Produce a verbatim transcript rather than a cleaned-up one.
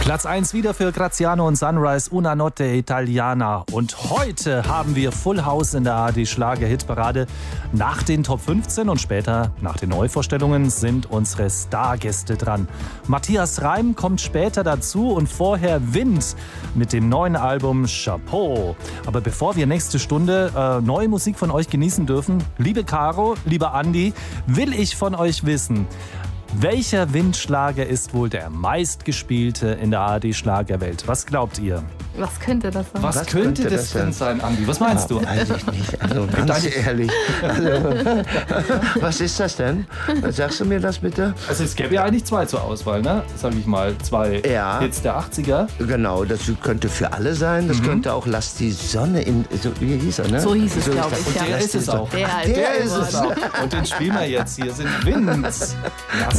Platz eins wieder für Graziano und Sunrise, Una Notte Italiana. Und heute haben wir Full House in der A R D-Schlager-Hitparade. Nach den Top fünfzehn und später nach den Neuvorstellungen sind unsere Stargäste dran. Matthias Reim kommt später dazu und vorher Wind mit dem neuen Album Chapeau. Aber bevor wir nächste Stunde äh, neue Musik von euch genießen dürfen, liebe Caro, lieber Andi, will ich von euch wissen, welcher Windschlager ist wohl der meistgespielte in der A R D-Schlagerwelt? Was glaubt ihr? Was könnte das sein? Was, Was könnte, könnte das das denn sein, Andi? Was meinst Ja, du? weiß ich nicht. Also ganz ehrlich. Also, was ist das denn? Sagst du mir das bitte? Also es gäbe ja eigentlich zwei zur Auswahl, ne? Sag ich mal, zwei Ja. Hits der achtziger. Genau, das könnte für alle sein. Das könnte auch Lass die Sonne in... So, wie hieß er, ne? So hieß es, glaube ich. Und ja. der ist es auch. Der, der der ist es auch. Und den spielen wir jetzt hier. Sind Wind.